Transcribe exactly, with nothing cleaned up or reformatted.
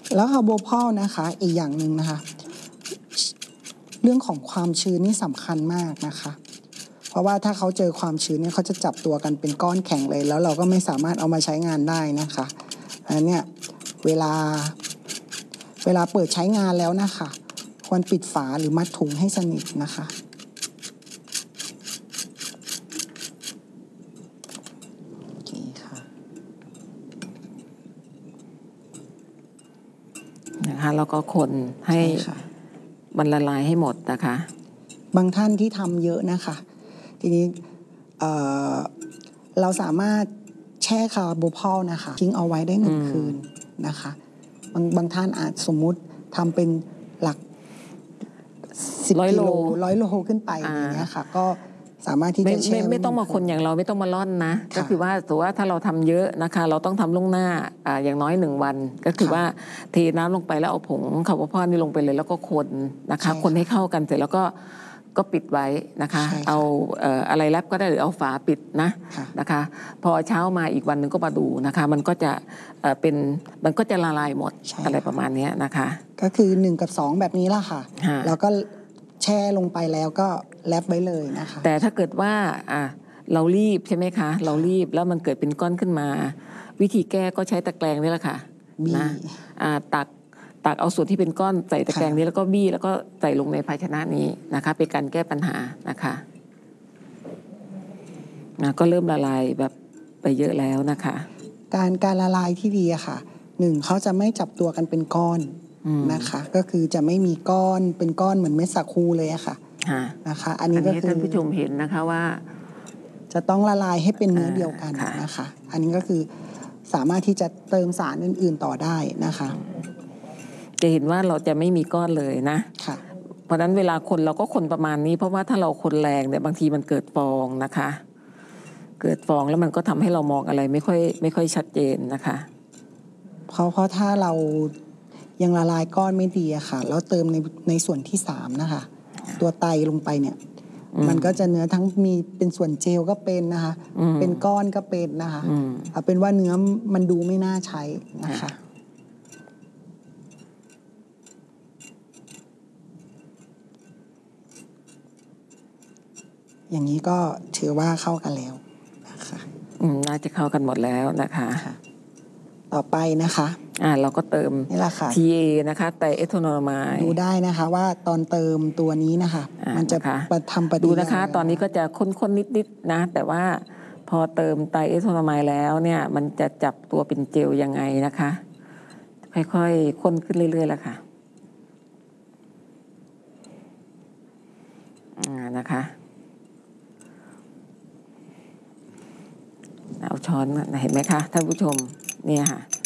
แล้วคาร์โบพอลนะคะอีกอย่างหนึ่งนะคะเรื่องของความชื้นนี่สำคัญมากนะคะเพราะว่าถ้าเขาเจอความชื้นเนี่ยเขาจะจับตัวกันเป็นก้อนแข็งเลยแล้วเราก็ไม่สามารถเอามาใช้งานได้นะคะอันนี้เวลาเวลาเปิดใช้งานแล้วนะคะควรปิดฝาหรือมัดถุงให้สนิทนะคะโอเคค่ะนะคะแล้วก็คนให้มันละลายให้หมดนะคะบางท่านที่ทำเยอะนะคะทีนี้เอ่อเราสามารถแช่คาร์โบพอลนะคะทิ้งเอาไว้ได้หนึ่งคืนนะคะบางบางท่านอาจสมมุติทำเป็นหลักสิบกิโลร้อยโลขึ้นไปอย่างเงี้ยค่ะก็สามารถที่จะแช่ไม่ไม่ต้องมาคนอย่างเราไม่ต้องมาล่อนนะก็คือว่าถือว่าถ้าเราทำเยอะนะคะเราต้องทำล่วงหน้าอ่าอย่างน้อยหนึ่งวันก็คือว่าเทน้ำลงไปแล้วเอาผงคาร์โบพอลนี่ลงไปเลยแล้วก็คนนะคะคนให้เข้ากันเสร็จแล้วก็ก็ปิดไว้นะคะเอาเอ่ออะไรแรปก็ได้หรือเอาฝาปิดนะนะคะพอเช้ามาอีกวันหนึ่งก็มาดูนะคะมันก็จะเอ่อเป็นมันก็จะละลายหมดอะไรประมาณนี้นะคะก็คือหนึ่งกับสองแบบนี้ละค่ะแล้วก็แช่ลงไปแล้วก็แรปไว้เลยนะคะแต่ถ้าเกิดว่าอ่ะเรารีบใช่ไหมคะเรารีบแล้วมันเกิดเป็นก้อนขึ้นมาวิธีแก้ก็ใช้ตะแกรงนี่แหละค่ะนะอ่าตักตักเอาส่วนที่เป็นก้อนใส่ตะแกรงนี้แล้วก็บี้แล้วก็ใส่ลงในภาชนะนี้นะคะเป็นการแก้ปัญหานะคะนะก็เริ่มละลายแบบไปเยอะแล้วนะคะการการละลายที่ดีอะค่ะหนึ่งเขาจะไม่จับตัวกันเป็นก้อนนะคะก็คือจะไม่มีก้อนเป็นก้อนเหมือนเม็ดสาคูเลยอะค่ะนะคะอันนี้ก็คือท่านผู้ชมเห็นนะคะว่าจะต้องละลายให้เป็นเนื้อเดียวกันนะคะอันนี้ก็คือสามารถที่จะเติมสารอื่นๆต่อได้นะคะจะเห็นว่าเราจะไม่มีก้อนเลยนะค่ะเพราะนั้นเวลาคนเราก็คนประมาณนี้เพราะว่าถ้าเราคนแรงเนี่ยบางทีมันเกิดฟองนะคะเกิดฟองแล้วมันก็ทำให้เรามองอะไรไม่ค่อยไม่ค่อยชัดเจนนะคะเพราะเพราะถ้าเรายังละลายก้อนไม่ดีอะค่ะแล้วเติมในในส่วนที่สามนะคะตัวไตลงไปเนี่ยมันก็จะเนื้อทั้งมีเป็นส่วนเจลก็เป็นนะคะเป็นก้อนก็เป็นนะคะเอาเป็นว่าเนื้อมันดูไม่น่าใช้นะคะอย่างนี้ก็ถือว่าเข้ากันแล้วนะคะอืมน่าจะเข้ากันหมดแล้วนะคะต่อไปนะคะอ่าเราก็เติมนี่แหละค่ะที เอ นะคะไตรเอทานอลามายด์ดูได้นะคะว่าตอนเติมตัวนี้นะคะมันจะทำปฏิกิริยาดูนะคะตอนนี้ก็จะข้นๆนิดๆนะแต่ว่าพอเติมไตรเอทานอลามายด์แล้วเนี่ยมันจะจับตัวเป็นเจลยังไงนะคะค่อยๆข้นขึ้นเรื่อยๆแล้วค่ะอ่านะคะเอาช้อนเห็นไหมคะท่านผู้ชมเนี่ยค่ะ